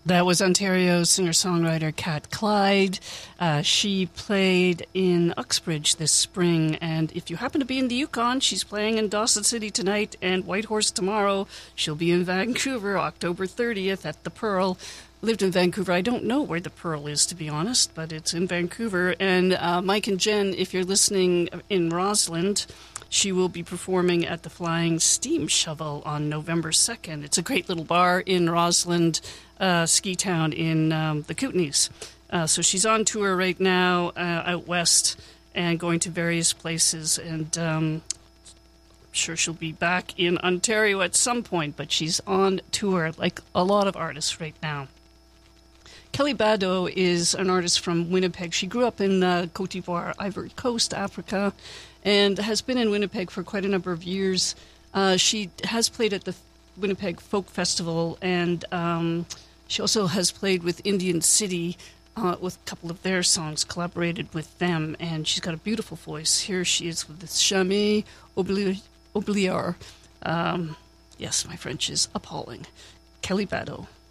That was Ontario singer-songwriter Kat Clyde. She played in Uxbridge this spring, and if you happen to be in the Yukon, she's playing in Dawson City tonight and Whitehorse tomorrow. She'll be in Vancouver October 30th at the Pearl. Lived in Vancouver. I don't know where the Pearl is, to be honest, but it's in Vancouver. And Mike and Jen, if you're listening in Rossland, she will be performing at the Flying Steam Shovel on November 2nd. It's a great little bar in Rossland, ski town in the Kootenays. So she's on tour right now out west and going to various places. And I'm sure she'll be back in Ontario at some point, but she's on tour like a lot of artists right now. Kelly Bado is an artist from Winnipeg. She grew up in Côte d'Ivoire, Ivory Coast, Africa, and has been in Winnipeg for quite a number of years. She has played at the Winnipeg Folk Festival, and she also has played with Indian City with a couple of their songs, collaborated with them, and she's got a beautiful voice. Here she is with this Jamais Oublier. Yes, my French is appalling. Kelly Bado.